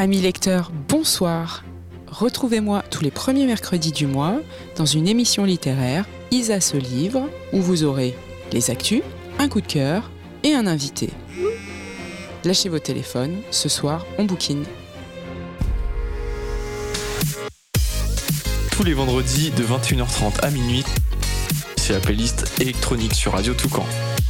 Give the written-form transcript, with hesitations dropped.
Amis lecteurs, bonsoir. Retrouvez-moi tous les premiers mercredis du mois dans une émission littéraire Isa se livre où vous aurez les actus, un coup de cœur et un invité. Lâchez vos téléphones, ce soir on bouquine. Tous les vendredis de 21h30 à minuit, c'est la playlist électronique sur Radio Toucan.